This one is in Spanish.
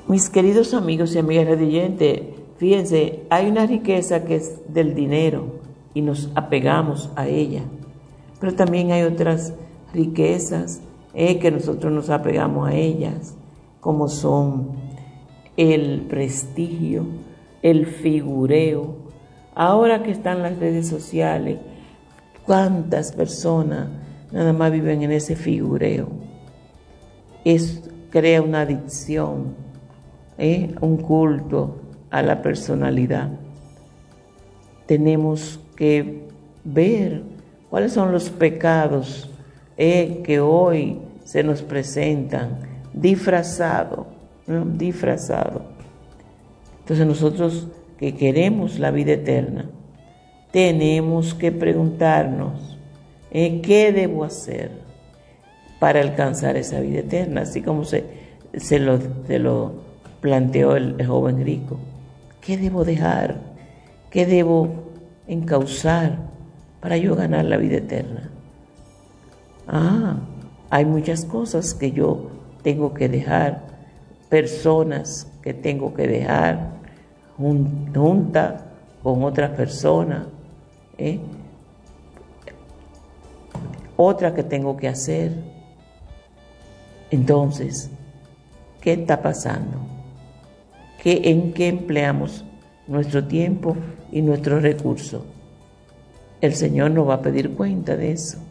Mis queridos amigos y amigas radioyentes, fíjense, hay una riqueza que es del dinero y nos apegamos a ella, pero también hay otras riquezas que nosotros nos apegamos a ellas, como son el prestigio, el figureo. Ahora que están las redes sociales, ¿cuántas personas nada más viven en ese figureo? Crea una adicción, un culto a la personalidad. Tenemos que ver cuáles son los pecados que hoy se nos presentan disfrazados, ¿no? Disfrazados. Entonces nosotros que queremos la vida eterna, tenemos que preguntarnos, ¿qué debo hacer para alcanzar esa vida eterna? Así como se lo planteó el joven rico. ¿Qué debo dejar? ¿Qué debo encauzar para yo ganar la vida eterna? Hay muchas cosas que yo tengo que dejar, personas que tengo que dejar, junta con otras personas, otra que tengo que hacer. Entonces, ¿qué está pasando? ¿En qué empleamos nuestro tiempo y nuestros recursos? El Señor nos va a pedir cuenta de eso.